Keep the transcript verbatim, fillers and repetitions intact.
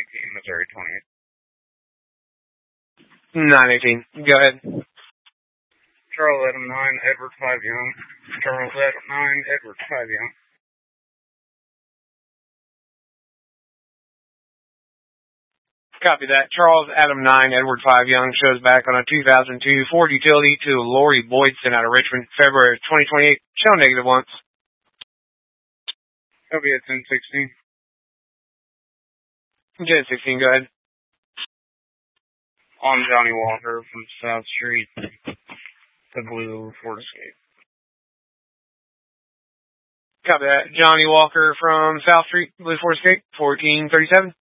eighteen, Missouri twenty-eight. nine eighteen. Go ahead. Charles Adam nine, Edward five Young. Charles Adam nine, Edward five Young. Copy that. Charles Adam nine, Edward five Young shows back on a two thousand two Ford Utility to Lori Boydson out of Richmond, February twenty twenty-eight. Show negative once. Copy at ten sixteen. ten sixteen, go ahead. On Johnny Walker from South Street, the blue Ford Escape. Copy that. Johnny Walker from South Street, blue Ford Escape, fourteen thirty-seven.